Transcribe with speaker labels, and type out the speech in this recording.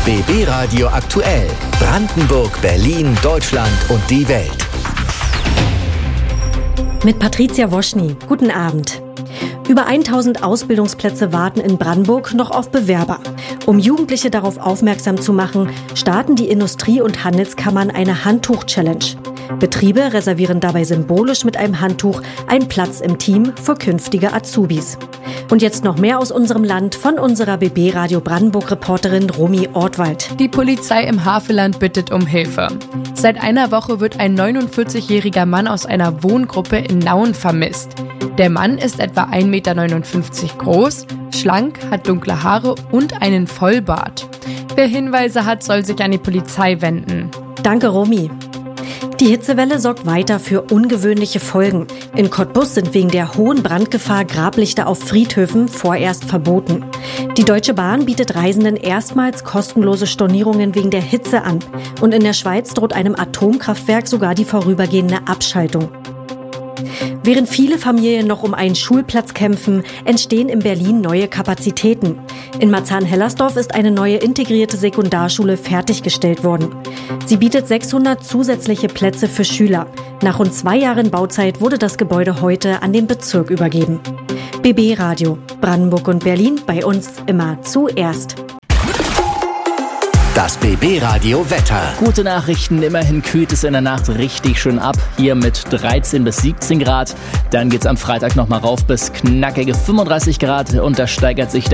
Speaker 1: BB Radio aktuell. Brandenburg, Berlin, Deutschland und die Welt.
Speaker 2: Mit Patricia Woschny. Guten Abend. Über 1000 Ausbildungsplätze warten in Brandenburg noch auf Bewerber. Um Jugendliche darauf aufmerksam zu machen, starten die Industrie- und Handelskammern eine Handtuch-Challenge. Betriebe reservieren dabei symbolisch mit einem Handtuch einen Platz im Team für künftige Azubis. Und jetzt noch mehr aus unserem Land von unserer BB Radio Brandenburg-Reporterin Romy Ortwald.
Speaker 3: Die Polizei im Havelland bittet um Hilfe. Seit einer Woche wird ein 49-jähriger Mann aus einer Wohngruppe in Nauen vermisst. Der Mann ist etwa 1,59 Meter groß, schlank, hat dunkle Haare und einen Vollbart. Wer Hinweise hat, soll sich an die Polizei wenden.
Speaker 2: Danke, Romy. Die Hitzewelle sorgt weiter für ungewöhnliche Folgen. In Cottbus sind wegen der hohen Brandgefahr Grablichter auf Friedhöfen vorerst verboten. Die Deutsche Bahn bietet Reisenden erstmals kostenlose Stornierungen wegen der Hitze an. Und in der Schweiz droht einem Atomkraftwerk sogar die vorübergehende Abschaltung. Während viele Familien noch um einen Schulplatz kämpfen, entstehen in Berlin neue Kapazitäten. In Marzahn-Hellersdorf ist eine neue integrierte Sekundarschule fertiggestellt worden. Sie bietet 600 zusätzliche Plätze für Schüler. Nach rund 2 Jahren Bauzeit wurde das Gebäude heute an den Bezirk übergeben. BB Radio, Brandenburg und Berlin, bei uns immer zuerst.
Speaker 1: Das BB Radio Wetter.
Speaker 4: Gute Nachrichten, immerhin kühlt es in der Nacht richtig schön ab. Hier mit 13 bis 17 Grad. Dann geht's am Freitag nochmal rauf bis knackige 35 Grad und da steigert sich der